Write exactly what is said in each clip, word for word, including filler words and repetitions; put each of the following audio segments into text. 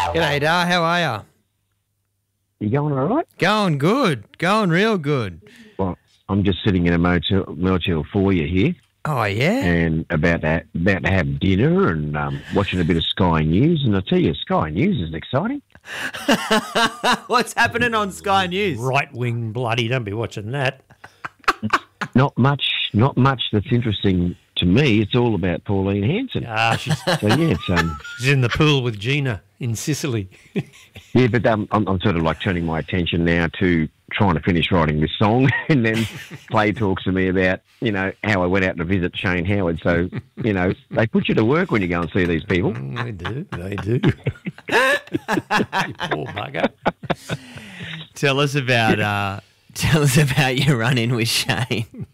G'day, Dar. How are you? You going all right? Going good. Going real good. Well, I'm just sitting in a motel, motel foyer here, Oh, yeah? and about to about to have dinner and um, watching a bit of Sky News. And I tell you, Sky News is exciting. What's happening on Sky News? Right wing bloody, don't be watching that. Not much, not much that's interesting to me. It's all about Pauline Hanson. Ah, she's, So yeah, it's um, she's in the pool with Gina in Sicily. yeah, but um, I'm, I'm sort of like turning my attention now to trying to finish writing this song, and then Clay talks to me about, you know, how I went out to visit Shane Howard. So, you know, they put you to work when you go and see these people. Mm, they do, they do. You poor bugger. Tell us about uh, tell us about your run-in with Shane.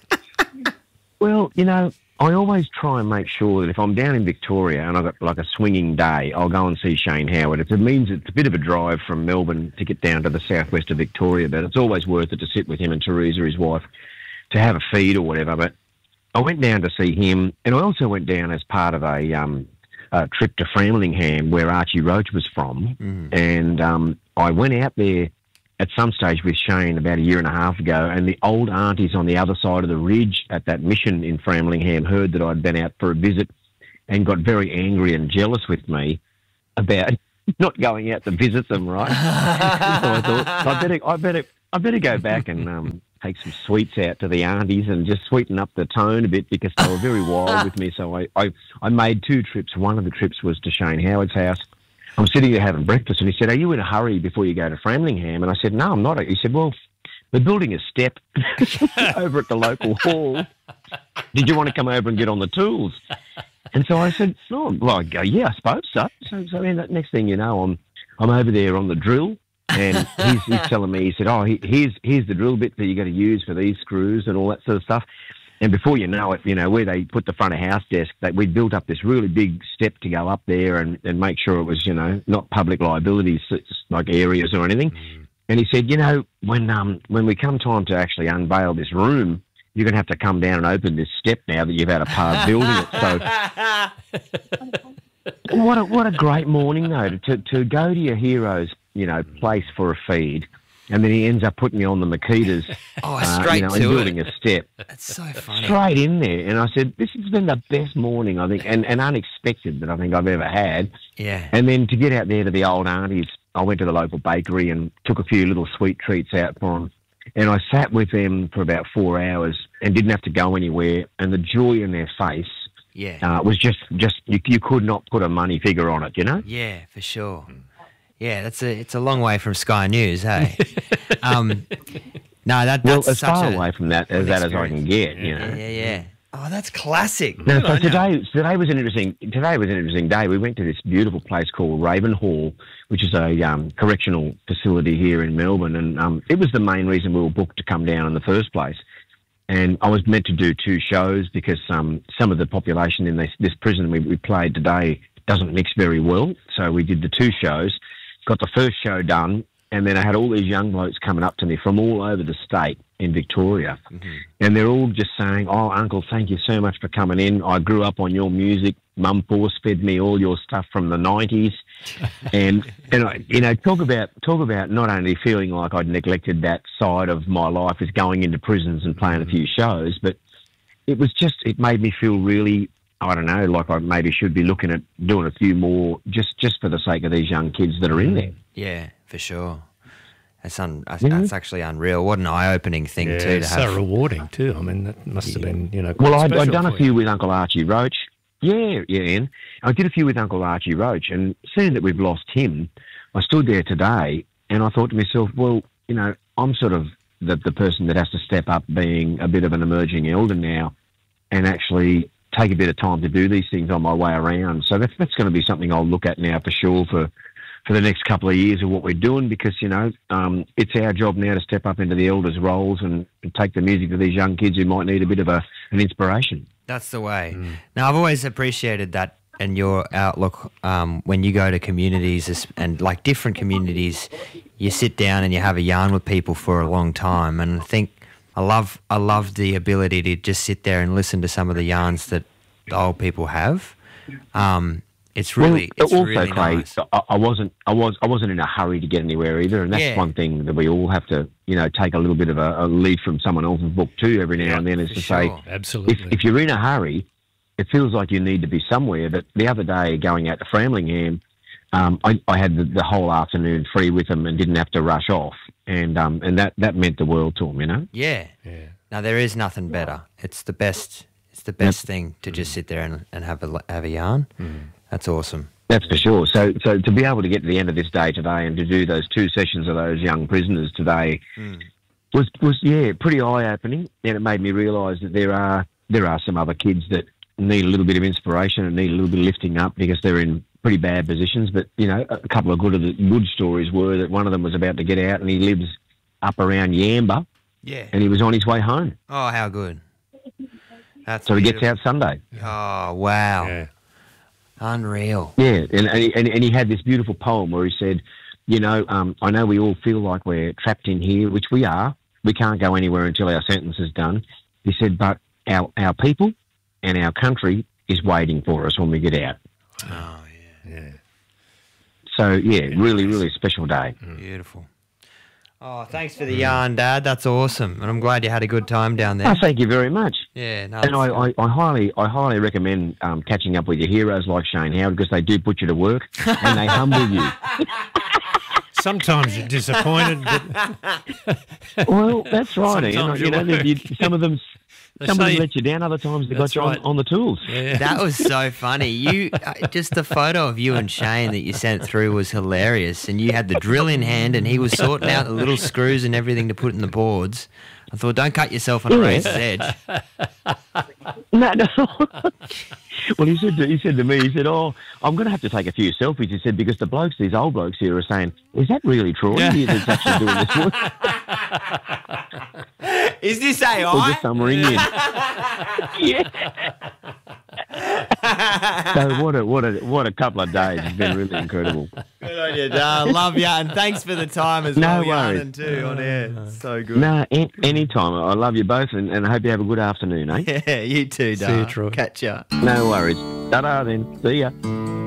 Well, you know, I always try and make sure that if I'm down in Victoria and I've got like a swinging day, I'll go and see Shane Howard. If it means it's a bit of a drive from Melbourne to get down to the southwest of Victoria, but it's always worth it to sit with him and Teresa, his wife, to have a feed or whatever. But I went down to see him, and I also went down as part of a, um, a trip to Framlingham, where Archie Roach was from, Mm. and um, I went out there at some stage with Shane about a year and a half ago, and the old aunties on the other side of the ridge at that mission in Framlingham heard that I'd been out for a visit and got very angry and jealous with me about not going out to visit them, right? So I thought, I better, I better, I better go back and um, take some sweets out to the aunties and just sweeten up the tone a bit, because they were very wild with me. So I, I, I made two trips. One of the trips was to Shane Howard's house. I'm sitting there having breakfast, and he said, "Are you in a hurry before you go to Framlingham?" And I said, "No, I'm not." He said, "Well, we're building a step over at the local hall. Did you want to come over and get on the tools?" And so I said, "Oh, well, I go, yeah, I suppose so." So, so then the next thing you know, I'm I'm over there on the drill, and he's, he's telling me, he said, "Oh, he, here's here's the drill bit that you got to use for these screws and all that sort of stuff." And before you know it, you know, where they put the front of house desk, that we built up this really big step to go up there and, and make sure it was, you know, not public liabilities like areas or anything. Mm. And he said, "You know, when um when we come time to actually unveil this room, you're going to have to come down and open this step now that you've had a part building it." So what a, what a great morning, though, to, to go to your hero's, you know, place for a feed. And then he ends up putting me on the Makitas, Oh, uh, straight you know, to and building it. a step. That's so funny. Straight in there. And I said, this has been the best morning, I think, and, and unexpected that I think I've ever had. Yeah. And then to get out there to the old aunties, I went to the local bakery and took a few little sweet treats out for them. And I sat with them for about four hours and didn't have to go anywhere. And the joy in their face Yeah. uh, was just, just you, you could not put a money figure on it, you know? Yeah, for sure. Yeah, that's a it's a long way from Sky News, hey. um, no, that Well, that's as such far a, away from that as that as I can get, you know. Yeah, yeah, yeah. Oh, that's classic. No, Good so on ya. today, today was an interesting. Today was an interesting day. We went to this beautiful place called Ravenhall, which is a um, correctional facility here in Melbourne, and um, it was the main reason we were booked to come down in the first place. And I was meant to do two shows because um, some of the population in this, this prison we, we played today doesn't mix very well. So we did the two shows, got the first show done, and then I had all these young blokes coming up to me from all over the state in Victoria. Mm-hmm. And they're all just saying, "Oh, Uncle, thank you so much for coming in. I grew up on your music. Mum force-fed me all your stuff from the nineties." and, and I, you know, talk about talk about not only feeling like I'd neglected that side of my life as going into prisons and playing a few shows, but it was just, it made me feel really, I don't know, like I maybe should be looking at doing a few more just, just for the sake of these young kids that are in there. Yeah, for sure. That's un, that's Mm-hmm. actually unreal. What an eye-opening thing Yeah, too to it's have. so rewarding too. I mean, that must have been, you know, quite Well, I'd, special I'd done for a you. few with Uncle Archie Roach. Yeah, yeah, Ian. I did a few with Uncle Archie Roach, and seeing that we've lost him, I stood there today and I thought to myself, well, you know, I'm sort of the, the person that has to step up being a bit of an emerging elder now and actually take a bit of time to do these things on my way around. So that's, that's going to be something I'll look at now for sure for for the next couple of years of what we're doing, because, you know, um, it's our job now to step up into the elders' roles and, and take the music to these young kids who might need a bit of a, an inspiration. That's the way. Mm. Now, I've always appreciated that and your outlook um, when you go to communities and like different communities, you sit down and you have a yarn with people for a long time. And I think I love I love the ability to just sit there and listen to some of the yarns that the old people have. Um, It's really, well, it's also, really Craig, nice. I, I wasn't, I was, I wasn't in a hurry to get anywhere either, and that's Yeah. one thing that we all have to, you know, take a little bit of a, a lead from someone else's book too every now Yeah, and then, is for to sure. say, Absolutely. if, if you're in a hurry, it feels like you need to be somewhere. But the other day, going out to Framlingham, um, I, I had the, the whole afternoon free with them and didn't have to rush off, and um, and that, that meant the world to them, you know. Yeah. yeah. Now there is nothing better. It's the best. It's the best thing to just sit there and, and have a have a yarn. That's awesome. That's for sure. So, so to be able to get to the end of this day today and to do those two sessions of those young prisoners today was, was yeah, pretty eye opening, and it made me realise that there are there are some other kids that need a little bit of inspiration and need a little bit of lifting up because they're in pretty bad positions. But you know, a couple of good of the good stories were that one of them was about to get out, and he lives up around Yamba, Yeah. and he was on his way home, Oh, how good. That's so he gets beautiful. out Sunday. Oh, wow. Yeah. Unreal. Yeah, and, and, he, and, and he had this beautiful poem where he said, you know, um, I know we all feel like we're trapped in here, which we are. We can't go anywhere until our sentence is done. He said, but our, our people and our country is waiting for us when we get out. Oh, yeah. Yeah. So, yeah, really, really special day. Beautiful. Oh, thanks for the yarn, Dad. That's awesome. And I'm glad you had a good time down there. Oh, thank you very much. Yeah. No, And I, it's- I, I highly I highly recommend um, catching up with your heroes like Shane Howard because they do put you to work and they humble you. Sometimes you're disappointed, but Well, that's right. Ian. Sometimes You you know, work. you, some of them, They some of them say- let you down. Other times they got That's you on, right. on the tools. yeah. That was so funny. You uh, just the photo of you and Shane that you sent through was hilarious, and you had the drill in hand, and he was sorting out the little screws and everything to put in the boards. I thought, don't cut yourself on a Yeah. razor's edge. No, no. Well, he said to, he said to me, he said, "Oh, I'm going to have to take a few selfies." He said because the blokes, these old blokes here, are saying, "Is that really Troy? Yeah. He is actually doing this work, Is this A or I? just summering in?" Yeah. So what a what a what a couple of days. It's been really incredible. Good on you, Dad. Love you, and thanks for the time as No well, worries. yarning too on air. So good. No, a- anytime. I love you both, and, and I hope you have a good afternoon, eh? Yeah, you too, Dad. See you, Troy. Catch ya. No worries. Ta-da then. See ya.